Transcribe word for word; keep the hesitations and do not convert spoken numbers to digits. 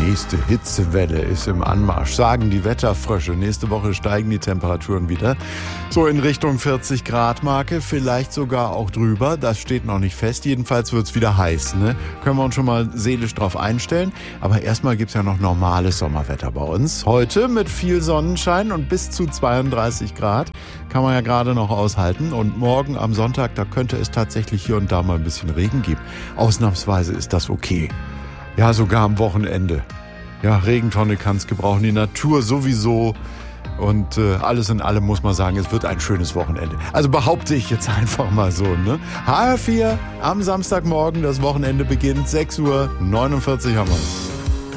nächste Hitzewelle ist im Anmarsch, sagen die Wetterfrösche. Nächste Woche steigen die Temperaturen wieder. So in Richtung vierzig Grad Marke, vielleicht sogar auch drüber. Das steht noch nicht fest. Jedenfalls wird's wieder heiß, ne? Können wir uns schon mal seelisch drauf einstellen. Aber erstmal gibt's ja noch normales Sommerwetter bei uns. Heute mit viel Sonnenschein und bis zu zweiunddreißig Grad. Kann man ja gerade noch aushalten. Und morgen am Sonntag, da könnte es tatsächlich hier und da mal ein bisschen Regen geben. Ausnahmsweise ist das okay. Ja, sogar am Wochenende. Ja, Regentonne kann's gebrauchen, die Natur sowieso. Und äh, alles in allem muss man sagen, es wird ein schönes Wochenende. Also behaupte ich jetzt einfach mal so, ne? H R vier am Samstagmorgen, das Wochenende beginnt, sechs Uhr neunundvierzig haben wir.